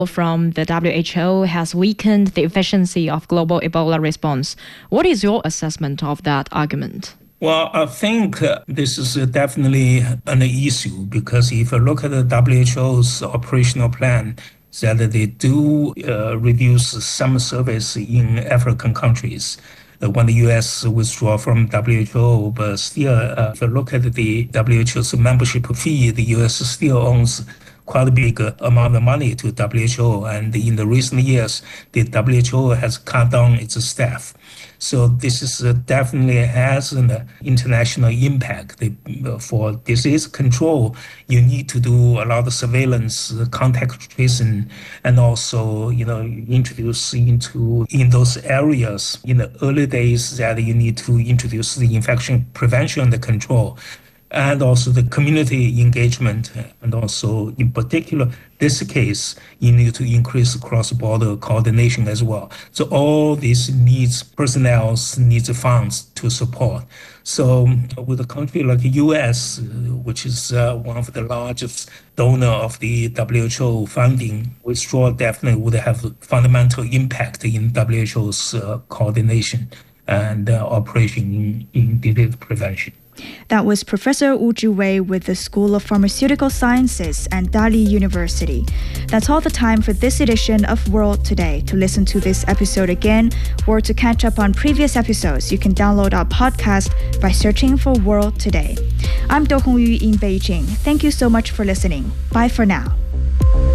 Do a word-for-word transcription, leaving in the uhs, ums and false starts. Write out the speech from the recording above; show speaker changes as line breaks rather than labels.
from the W H O has weakened the efficiency of global Ebola response. What is your assessment of that argument?
Well, I think uh, this is uh, definitely an issue because if you look at the W H O's operational plan, that they do uh, reduce some service in African countries uh, when the U S withdraw from W H O, but still, uh, if you look at the W H O's membership fee, the U S still owns quite a big amount of money to W H O, and in the recent years, the W H O has cut down its staff. So this is uh, definitely has an uh, international impact. The, uh, for disease control, you need to do a lot of surveillance, uh, contact tracing, and also, you know, introduce into in those areas in the early days that you need to introduce the infection prevention and the control. And also the community engagement, and also in particular, this case, you need to increase cross-border coordination as well. So all this needs personnel, needs funds to support. So with a country like the U S, which is uh, one of the largest donor of the W H O funding, withdrawal definitely would have fundamental impact in W H O's uh, coordination and uh, operation in, in disease prevention.
That was Professor Wu Zhiwei with the School of Pharmaceutical Sciences and Dali University. That's all the time for this edition of World Today. To listen to this episode again or to catch up on previous episodes, you can download our podcast by searching for World Today. I'm Do Hongyu in Beijing. Thank you so much for listening. Bye for now.